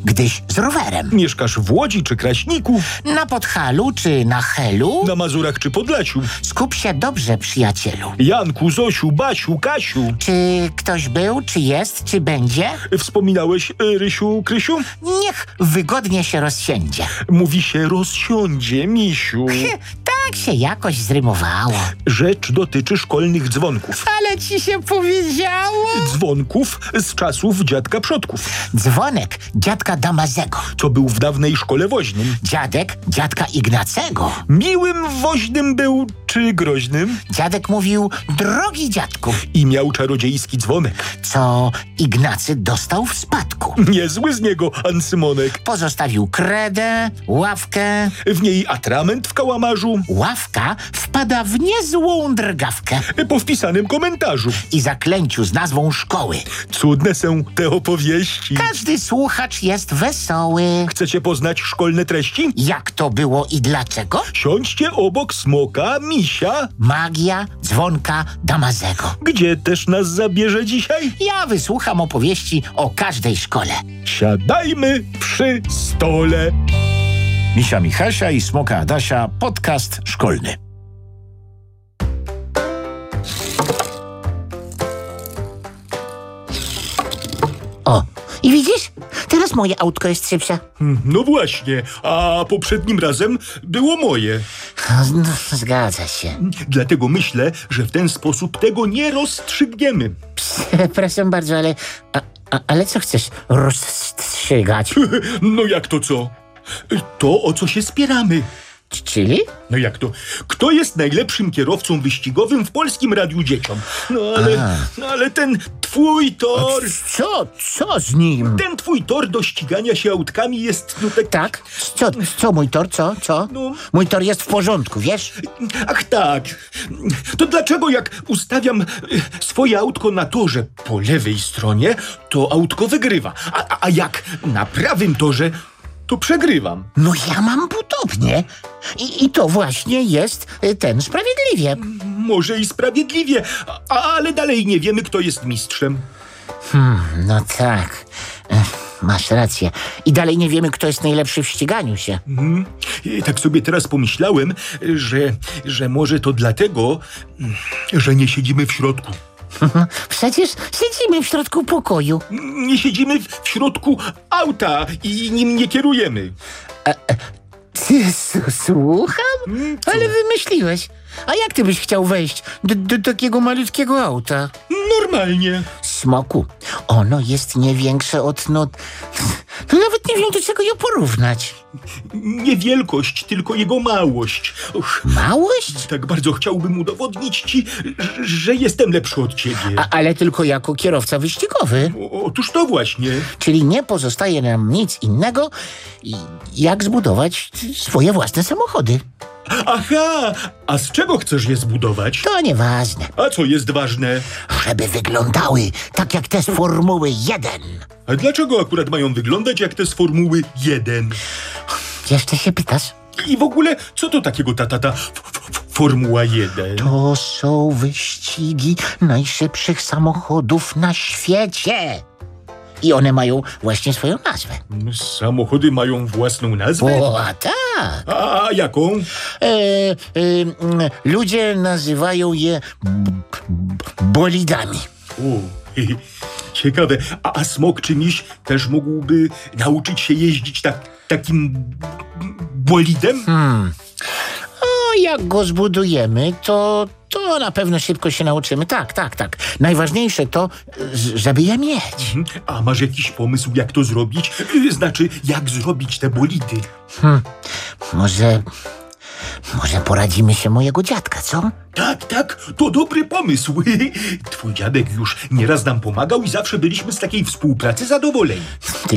gdyś z rowerem. Mieszkasz w Łodzi czy Kraśniku? Na Podhalu czy na Helu? Na Mazurach czy Podlasiu? Skup się dobrze, przyjacielu. Janku, Zosiu, Basiu, Kasiu. Czy ktoś był, czy jest, czy będzie? Wspominałeś, Rysiu, Krysiu? Niech wygodnie się rozsiędzie. Mówi się rozsiądzie, misiu. Tak się jakoś zrymowało. Rzecz dotyczy szkolnych dzwonków. Ale ci się powiedziało? Dzwonków z czasów dziadka przodków, Dzwonek dziadka Damazego. co był w dawnej szkole woźnym. Dziadek dziadka Ignacego. Miłym woźnym był czy groźnym? Dziadek mówił, drogi dziadku, I miał czarodziejski dzwonek. co Ignacy dostał w spadku. Niezły z niego Ansymonek. Pozostawił kredę, ławkę. W niej atrament w kałamarzu. Ławka wpada w niezłą drgawkę Po wpisanym komentarzu. i zaklęciu z nazwą szkoły. Cudne są te opowieści. Każdy słuchacz jest wesoły. Chcecie poznać szkolne treści? Jak to było i dlaczego? Siądźcie obok smoka, misia. Magia dzwonka Damazego. Gdzie też nas zabierze dzisiaj? Ja wysłucham opowieści o każdej szkole. Siadajmy przy stole. Misia Michasia i Smoka Adasia, podcast szkolny. O, i widzisz? Teraz moje autko jest szybsze. No właśnie, a poprzednim razem było moje. No, zgadza się. Dlatego myślę, że w ten sposób tego nie rozstrzygniemy. Przepraszam bardzo, ale co chcesz rozstrzygać? No jak to co? To, o co się spieramy. Czyli? No jak to? Kto jest najlepszym kierowcą wyścigowym w Polskim Radiu Dzieciom? No ale ten twój tor... Co z nim? Ten twój tor do ścigania się autkami jest no Tak? Co mój tor? Co? No. Mój tor jest w porządku, wiesz? Ach tak. To dlaczego jak ustawiam swoje autko na torze po lewej stronie, to autko wygrywa, a jak na prawym torze, to przegrywam? No ja mam podobnie. I to właśnie jest ten sprawiedliwie. Może i sprawiedliwie, ale dalej nie wiemy, kto jest mistrzem. No tak. Masz rację. I dalej nie wiemy, kto jest najlepszy w ściganiu się. I tak sobie teraz pomyślałem, że może to dlatego, że nie siedzimy w środku. Przecież siedzimy w środku pokoju. Nie siedzimy w środku auta i nim nie kierujemy. Słucham? Ale wymyśliłeś. A jak ty byś chciał wejść do takiego malutkiego auta? Normalnie. Smoku, ono jest nie większe od, nawet nie wiem, do czego je porównać. Nie wielkość, tylko jego małość. Och, Małość? tak bardzo chciałbym udowodnić ci, że jestem lepszy od ciebie. Ale tylko jako kierowca wyścigowy. Otóż to właśnie. Czyli nie pozostaje nam nic innego, jak zbudować swoje własne samochody. Aha, a z czego chcesz je zbudować? To nieważne. A co jest ważne? Żeby wyglądały tak jak te z Formuły 1. A dlaczego akurat mają wyglądać jak te z Formuły 1? Jeszcze się pytasz? I w ogóle, co to takiego ta Formuła 1? To są wyścigi najszybszych samochodów na świecie. I one mają właśnie swoją nazwę. Samochody mają własną nazwę? O, a tak. A jaką? Ludzie nazywają je bolidami. O, ciekawe. A smok czy miś też mógłby nauczyć się jeździć takim bolidem? O, jak go zbudujemy, to na pewno szybko się nauczymy. Tak. Najważniejsze to, żeby je mieć. A masz jakiś pomysł, jak to zrobić? Znaczy, jak zrobić te bolidy? Może poradzimy się mojego dziadka, co? Tak, to dobry pomysł. Twój dziadek już nieraz nam pomagał i zawsze byliśmy z takiej współpracy zadowoleni.